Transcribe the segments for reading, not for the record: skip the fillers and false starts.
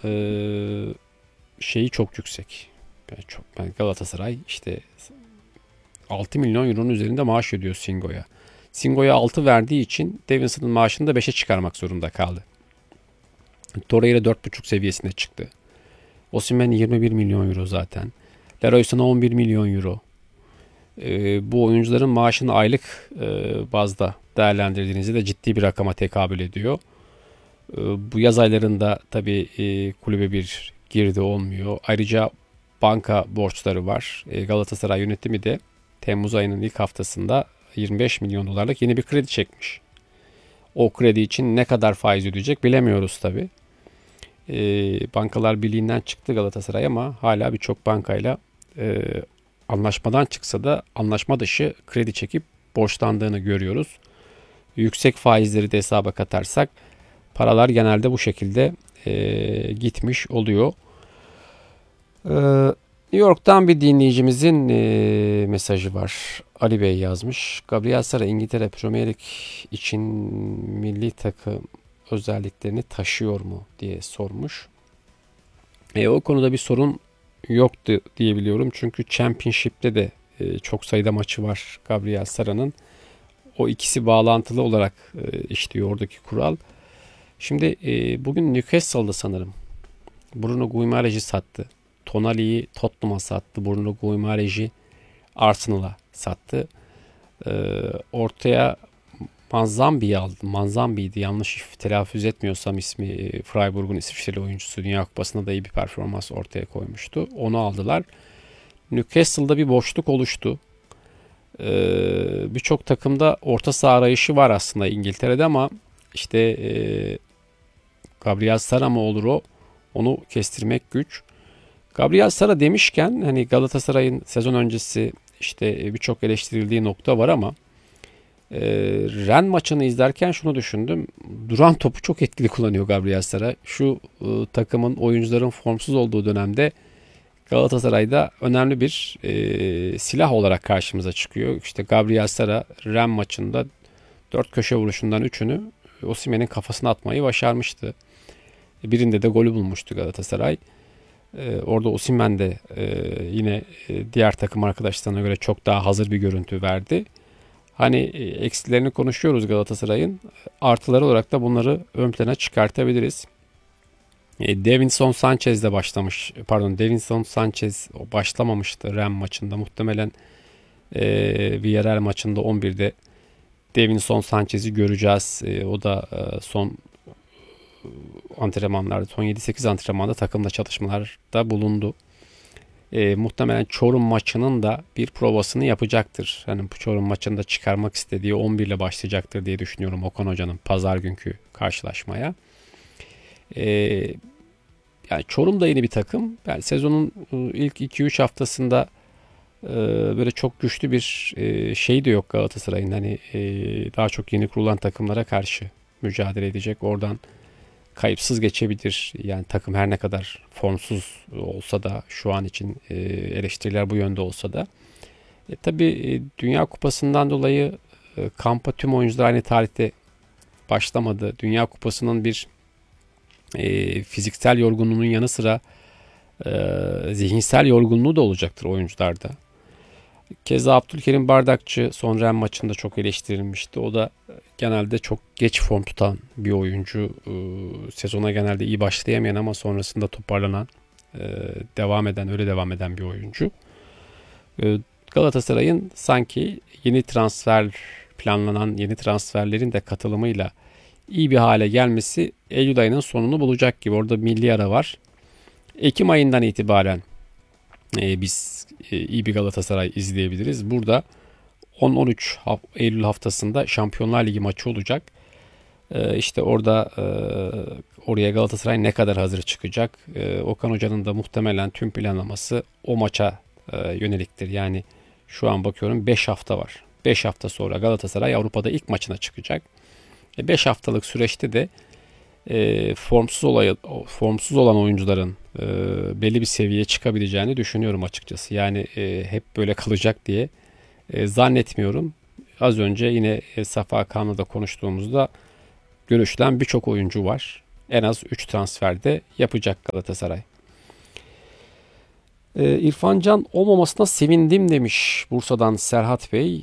şeyi çok yüksek. Yani Galatasaray işte 6 milyon euronun üzerinde maaş ödüyor Singo'ya. Singo'ya 6 verdiği için Davinson'ın maaşını da 5'e çıkarmak zorunda kaldı. Torreira 4,5 seviyesine çıktı. Osimhen 21 milyon euro zaten. Leroy Sané 11 milyon euro. Bu oyuncuların maaşını aylık bazda değerlendirdiğinizde de ciddi bir rakama tekabül ediyor. Bu yaz aylarında tabii kulübe bir girdi olmuyor. Ayrıca banka borçları var. Galatasaray yönetimi de Temmuz ayının ilk haftasında 25 milyon dolarlık yeni bir kredi çekmiş. O kredi için ne kadar faiz ödeyecek bilemiyoruz tabii. Bankalar Birliği'nden çıktı Galatasaray ama hala birçok bankayla anlaşmadan çıksa da anlaşma dışı kredi çekip borçlandığını görüyoruz. Yüksek faizleri de hesaba katarsak paralar genelde bu şekilde gitmiş oluyor. New York'tan bir dinleyicimizin mesajı var. Ali Bey yazmış. Gabriel Sara İngiltere Premier Lig için milli takım özelliklerini taşıyor mu diye sormuş. O konuda bir sorun yoktu diyebiliyorum. Çünkü Championship'te de çok sayıda maçı var Gabriel Sara'nın. O ikisi bağlantılı olarak işliyor oradaki kural. Şimdi bugün Newcastle'da sanırım Bruno Guimarães'i sattı. Tonali'yi Tottenham'a sattı. Bruno Guimarães'i Arsenal'a sattı. Ortaya Manzambi'yi aldı. Manzambi'ydi. Yanlış telaffuz etmiyorsam ismi, Freiburg'un İsviçreli oyuncusu. Dünya Kupası'nda da iyi bir performans ortaya koymuştu. Onu aldılar. Newcastle'da bir boşluk oluştu. Birçok takımda orta saha arayışı var aslında İngiltere'de ama işte Gabriel Sara mı olur o? Onu kestirmek güç. Gabriel Sara demişken hani Galatasaray'ın sezon öncesi işte birçok eleştirildiği nokta var ama Ren maçını izlerken şunu düşündüm. Duran topu çok etkili kullanıyor Gabriel Sara. Şu takımın oyuncuların formsuz olduğu dönemde Galatasaray'da önemli bir silah olarak karşımıza çıkıyor. İşte Gabriel Sara Ren maçında 4 köşe vuruşundan 3'ünü Osimhen'in kafasına atmayı başarmıştı. Birinde de golü bulmuştu Galatasaray. Orada Osimhen de yine diğer takım arkadaşlarına göre çok daha hazır bir görüntü verdi. Hani eksilerini konuşuyoruz Galatasaray'ın. Artıları olarak da bunları ön plana çıkartabiliriz. Davinson Sanchez'de başlamış. Pardon, Davinson Sanchez başlamamıştı Ren maçında. Muhtemelen Villarreal maçında 11'de Davinson Sanchez'i göreceğiz. O da son antrenmanlarda, son 7-8 antrenmanda takımla çalışmalarda bulundu. Muhtemelen Çorum maçının da bir provasını yapacaktır. Yani bu Çorum maçında çıkarmak istediği 11 ile başlayacaktır diye düşünüyorum Okan Hoca'nın pazar günkü karşılaşmaya. Yani Çorum da yeni bir takım. Yani sezonun ilk 2-3 haftasında böyle çok güçlü bir şey de yok Galatasaray'ın. Hani daha çok yeni kurulan takımlara karşı mücadele edecek. Oradan kayıpsız geçebilir. Yani takım her ne kadar formsuz olsa da şu an için eleştiriler bu yönde olsa da. Tabii Dünya Kupası'ndan dolayı kampa tüm oyuncular aynı tarihte başlamadı. Dünya Kupası'nın bir fiziksel yorgunluğunun yanı sıra zihinsel yorgunluğu da olacaktır oyuncularda. Keza Abdülkerim Bardakçı son Ren maçında çok eleştirilmişti. O da genelde çok geç form tutan bir oyuncu. Sezona genelde iyi başlayamayan ama sonrasında toparlanan, öyle devam eden bir oyuncu. Galatasaray'ın sanki planlanan yeni transferlerin de katılımıyla iyi bir hale gelmesi Eylül ayının sonunu bulacak gibi. Orada milli ara var. Ekim ayından itibaren biz iyi bir Galatasaray izleyebiliriz. Burada 10-13 Eylül haftasında Şampiyonlar Ligi maçı olacak. İşte oraya Galatasaray ne kadar hazır çıkacak? Okan Hoca'nın da muhtemelen tüm planlaması o maça yöneliktir. Yani şu an bakıyorum 5 hafta var. 5 hafta sonra Galatasaray Avrupa'da ilk maçına çıkacak. 5 haftalık süreçte de formsuz olan oyuncuların belli bir seviyeye çıkabileceğini düşünüyorum açıkçası. Yani hep böyle kalacak diye zannetmiyorum. Az önce yine Safa Kanlı'da konuştuğumuzda görüşülen birçok oyuncu var. en az 3 transferde yapacak Galatasaray. İrfan Can olmamasına sevindim demiş Bursa'dan Serhat Bey.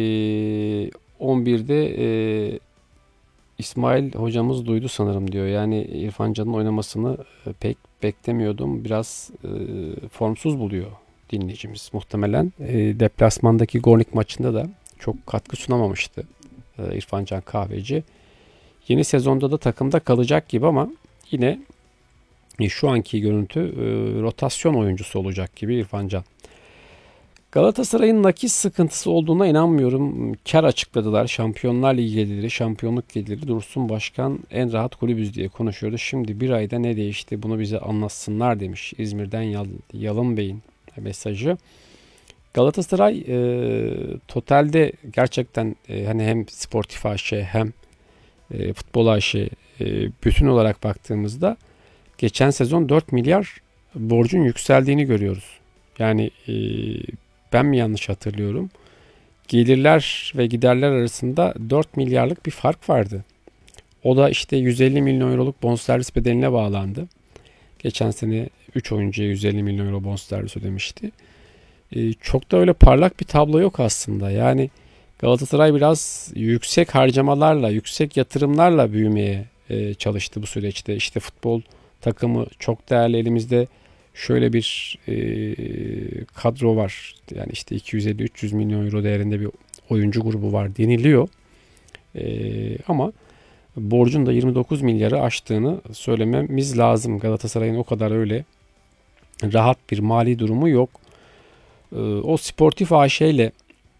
11'de İsmail hocamız duydu sanırım diyor. Yani İrfan Can'ın oynamasını pek beklemiyordum. Biraz formsuz buluyor dinleyicimiz muhtemelen. Deplasmandaki Gornik maçında da çok katkı sunamamıştı İrfan Can Kahveci. Yeni sezonda da takımda kalacak gibi ama yine şu anki görüntü rotasyon oyuncusu olacak gibi İrfan Can. Galatasaray'ın nakit sıkıntısı olduğuna inanmıyorum. Kar açıkladılar. Şampiyonlar Ligi geliri, şampiyonluk geliri. Dursun Başkan en rahat kulübüz diye konuşuyordu. Şimdi bir ayda ne değişti bunu bize anlatsınlar demiş. İzmir'den Yalın Bey'in mesajı. Galatasaray totalde gerçekten hani hem Sportif AŞ hem Futbol AŞ bütün olarak baktığımızda geçen sezon 4 milyar borcun yükseldiğini görüyoruz. Yani ben mi yanlış hatırlıyorum? Gelirler ve giderler arasında 4 milyarlık bir fark vardı. O da işte 150 milyon euroluk bonservis bedeline bağlandı. Geçen sene 3 oyuncuya 150 milyon euro bonservis ödemişti. Çok da öyle parlak bir tablo yok aslında. Yani Galatasaray biraz yüksek harcamalarla, yüksek yatırımlarla büyümeye çalıştı bu süreçte. İşte futbol takımı çok değerli, elimizde şöyle bir kadro var. Yani işte 250-300 milyon euro değerinde bir oyuncu grubu var deniliyor. Ama borcun da 29 milyarı aştığını söylememiz lazım. Galatasaray'ın o kadar öyle rahat bir mali durumu yok. O Sportif AŞ ile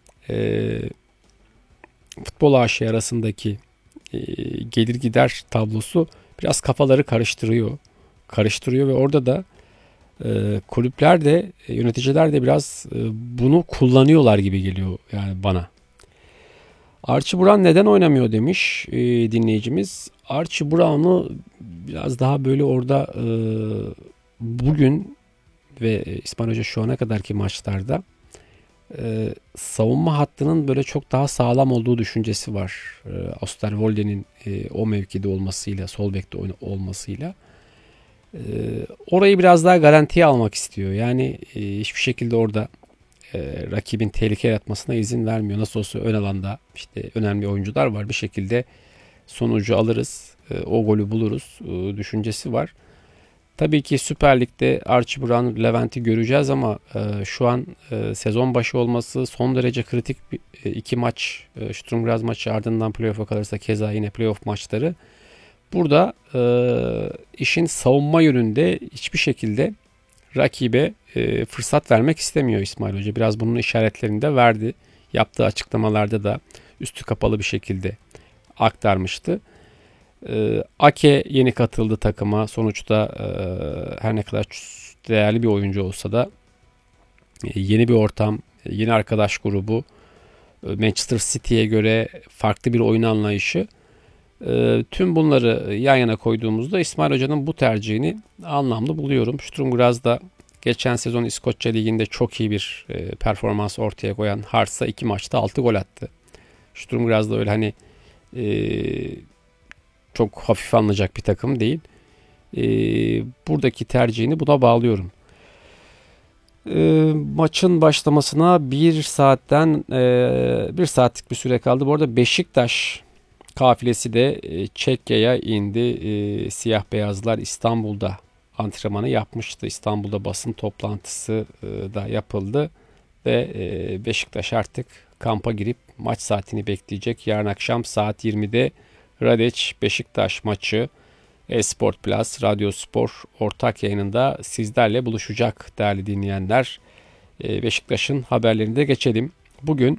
Futbol AŞ arasındaki gelir gider tablosu biraz kafaları karıştırıyor ve orada da kulüpler de yöneticiler de biraz bunu kullanıyorlar gibi geliyor yani bana. Archie Brown neden oynamıyor demiş dinleyicimiz. Archie Brown'u biraz daha böyle orada bugün ve İsmail Hoca şu ana kadarki maçlarda savunma hattının böyle çok daha sağlam olduğu düşüncesi var. Osterwolde'nin o mevkide olmasıyla, sol bekte olmasıyla. Orayı biraz daha garantiye almak istiyor. Yani hiçbir şekilde orada rakibin tehlike yaratmasına izin vermiyor. Nasıl olsa ön alanda işte önemli oyuncular var. Bir şekilde sonucu alırız, o golü buluruz düşüncesi var. Tabii ki Süper Lig'de Archie Brown, Levent'i göreceğiz ama şu an sezon başı olması son derece kritik iki maç. Sturm Graz maçı, ardından playoff'a kalırsa keza yine playoff maçları. Burada işin savunma yönünde hiçbir şekilde rakibe fırsat vermek istemiyor İsmail Hoca. Biraz bunun işaretlerini de verdi. Yaptığı açıklamalarda da üstü kapalı bir şekilde aktarmıştı. Ake yeni katıldı takıma. Sonuçta her ne kadar değerli bir oyuncu olsa da yeni bir ortam, yeni arkadaş grubu, Manchester City'ye göre farklı bir oyun anlayışı. Tüm bunları yan yana koyduğumuzda İsmail Hoca'nın bu tercihini anlamlı buluyorum. Sturm Graz'da geçen sezon İskoçya Ligi'nde çok iyi bir performans ortaya koyan Hearts'a 2 maçta 6 gol attı. Sturm Graz'da öyle hani çok hafif alınacak bir takım değil. Buradaki tercihini buna bağlıyorum. Maçın başlamasına bir saatlik bir süre kaldı. Bu arada Beşiktaş kafilesi de Çekya'ya indi. Siyah beyazlar İstanbul'da antrenmanı yapmıştı. İstanbul'da basın toplantısı da yapıldı ve Beşiktaş artık kampa girip maç saatini bekleyecek. Yarın akşam saat 20'de Radech Beşiktaş maçı Esport Plus Radyo Spor ortak yayınında sizlerle buluşacak değerli dinleyenler. Beşiktaş'ın haberlerinde geçelim. Bugün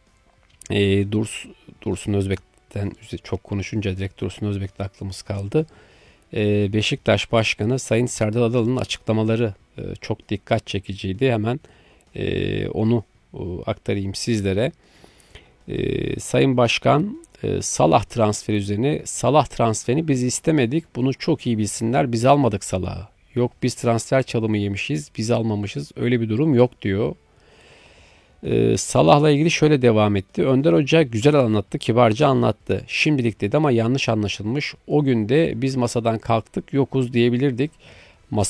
Dursun Özbek'ten çok konuşunca direkt Dursun Özbek'te aklımız kaldı. Beşiktaş Başkanı Sayın Serdar Adalı'nın açıklamaları çok dikkat çekiciydi. Hemen onu aktarayım sizlere. Sayın Başkan Salah transferi üzerine, Salah transferini biz istemedik, bunu çok iyi bilsinler, biz almadık Salah'ı. Yok biz transfer çalımı yemişiz, biz almamışız, öyle bir durum yok diyor. Salah'la ilgili şöyle devam etti. Önder Hoca güzel anlattı, kibarca anlattı. Şimdilik dedi ama yanlış anlaşılmış. O gün de biz masadan kalktık, yokuz diyebilirdik.